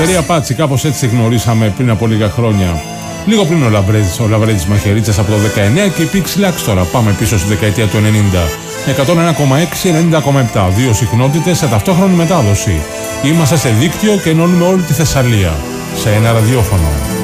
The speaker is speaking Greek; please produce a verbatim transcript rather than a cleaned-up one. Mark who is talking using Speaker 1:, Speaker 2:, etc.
Speaker 1: Ελευθερία Πάτσι, κάπως έτσι γνωρίσαμε πριν από λίγα χρόνια. Λίγο πριν ο Λαβρέτζης, ο Λαβρέτζης Μαχαιρίτσας από το δεκαεννιά και η Πίξ Λάξ τώρα. Πάμε πίσω στη δεκαετία του ενενήντα. εκατόν ένα κόμμα έξι, ενενήντα κόμμα επτά. Δύο συχνότητες σε ταυτόχρονη μετάδοση. Είμαστε σε δίκτυο και ενώνουμε όλη τη Θεσσαλία. Σε ένα ραδιόφωνο.